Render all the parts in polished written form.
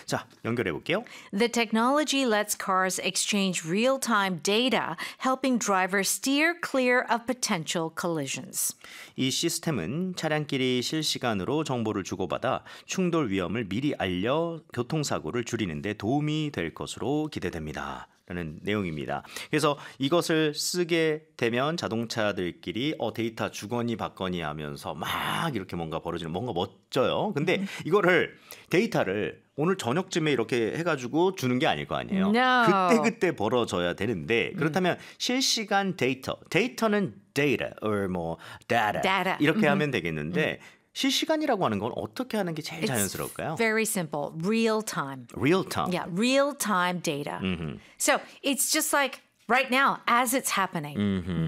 자, 연결해 볼게요. The technology lets cars exchange real-time data, helping drivers steer clear of potential collisions. 이 시스템은 차량끼리 실시간으로 정보를 주고받아 충돌 위험을 미리 알려 교통사고를 줄이는 데 도움이 될 것으로 기대됩니다. 라는 내용입니다. 그래서 이것을 쓰게 되면 자동차들끼리 데이터 주거니 받거니 하면서 막 이렇게 뭔가 벌어지는 뭔가 멋져요. 근데 이거를 데이터를 오늘 저녁쯤에 이렇게 해가지고 주는 게 아닐 거 아니에요. No. 그때 벌어져야 되는데 그렇다면 실시간 데이터는 data or 뭐 data. 이렇게 하면 되겠는데 실시간이라고 하는 건 어떻게 하는 게 제일 자연스러울까요? Very simple. Real time. Real time. Yeah, real time data. So it's just like right now, as it's happening.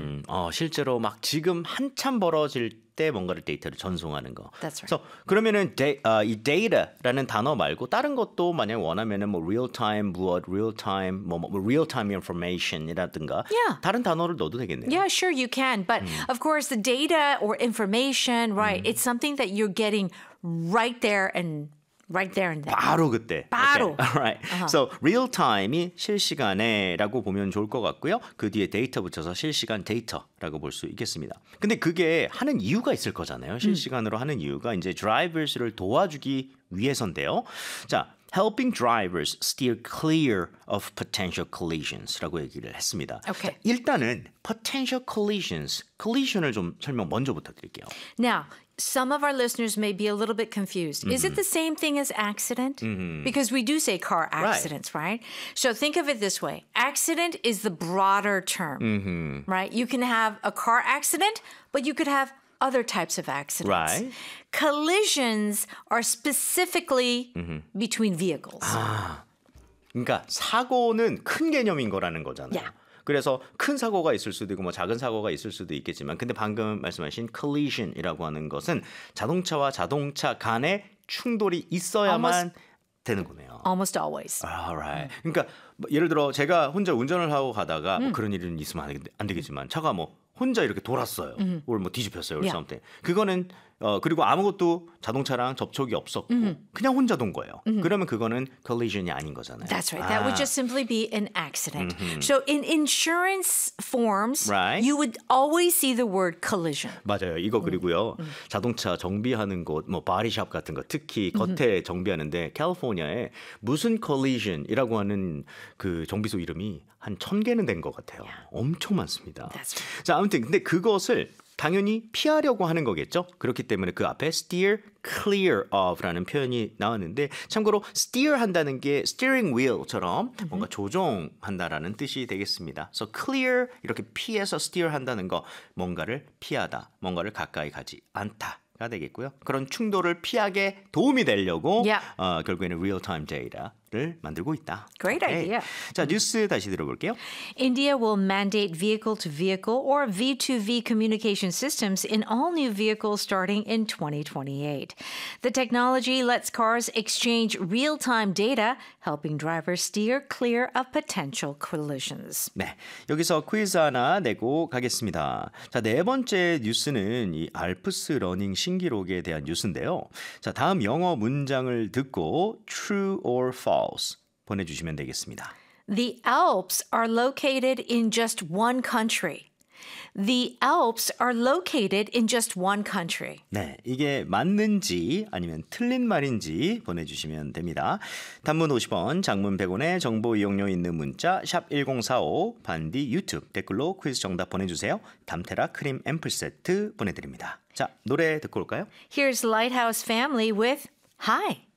실제로 막 지금 한참 벌어질 때 뭔가를 데이터를 전송하는 거. That's right. So, 그러면은 이 data라는 단어 말고 다른 것도 만약 원하면은 뭐 real time 무엇, real time 뭐 real time information이라든가 Yeah. 다른 단어를 넣어도 되겠네요. Yeah, sure you can. But of course, the data or information, right, it's something that you're getting right there and then. 바로 그때. 바로. Okay. Alright. So real time이 실시간에라고 보면 좋을 것 같고요. 그 뒤에 데이터 붙여서 실시간 데이터라고 볼 수 있겠습니다. 근데 그게 하는 이유가 있을 거잖아요. 실시간으로 하는 이유가 이제 drivers를 도와주기 위해서인데요. 자, helping drivers steer clear of potential collisions라고 얘기를 했습니다. Okay. 자, 일단은 potential collision을 좀 설명 먼저 부탁드릴게요. Now, some of our listeners may be a little bit confused. Is it the same thing as accident? Because we do say car accidents, right? So think of it this way. Accident is the broader term, right? You can have a car accident, but you could have other types of accidents. Right. Collisions are specifically between vehicles. 그러니까 사고는 큰 개념인 거라는 거잖아요. Yeah. 그래서 큰 사고가 있을 수도 있고 뭐 작은 사고가 있을 수도 있겠지만 근데 방금 말씀하신 collision이라고 하는 것은 자동차와 자동차 간의 충돌이 있어야만 되는 거네요. Almost always. Alright. 그러니까 뭐 예를 들어 제가 혼자 운전을 하고 가다가 뭐 그런 일은 있으면 안 되겠지만 차가 뭐 혼자 이렇게 돌았어요. or 뭐 뒤집혔어요. or Yeah. something. 그거는 그리고 아무것도 자동차랑 접촉이 없었고 그냥 혼자 돈 거예요. 그러면 그거는 collision이 아닌 거잖아요. That's right. That would just simply be an accident. So in insurance forms, Right. you would always see the word collision. 맞아요. 이거 그리고요. 자동차 정비하는 곳, 뭐 바디샵 같은 거, 특히 겉에 정비하는데 캘리포니아에 무슨 collision이라고 하는 그 정비소 이름이 한 1000개는 된 것 같아요. 엄청 많습니다. That's right. 자, 아무튼 근데 그것을 당연히 피하려고 하는 거겠죠. 그렇기 때문에 그 앞에 steer clear of라는 표현이 나왔는데 참고로 steer 한다는 게 steering wheel처럼 뭔가 조종한다라는 뜻이 되겠습니다. So clear 이렇게 피해서 steer 한다는 거 뭔가를 피하다, 뭔가를 가까이 가지 않다가 되겠고요. 그런 충돌을 피하게 도움이 되려고 Yeah. 결국에는 real time data를 만들고 있다. Great 오케이. idea. 자, 뉴스 다시 들어볼게요. India will mandate vehicle-to-vehicle or V2V communication systems in all new vehicles starting in 2028. The technology lets cars exchange real-time data, helping drivers steer clear of potential collisions. 네, 여기서 퀴즈 하나 내고 가겠습니다. 자, 네 번째 뉴스는 이 알프스 러닝 신기록에 대한 뉴스인데요. 자, 다음 영어 문장을 듣고 true or false 보내주시면 되겠습니다. The Alps are located in just one country. The Alps are located in just one country. 네, 이게 맞는지 아니면 틀린 말인지 보내주시면 됩니다. 단문 50원, 장문 100원의 정보 이용료 있는 문자 샵 1045 반디 유튜브 댓글로 퀴즈 정답 보내주세요. 담테라 크림 앰플 세트 보내드립니다. 자, 노래 듣고 올까요? Here's Lighthouse Family with Hi.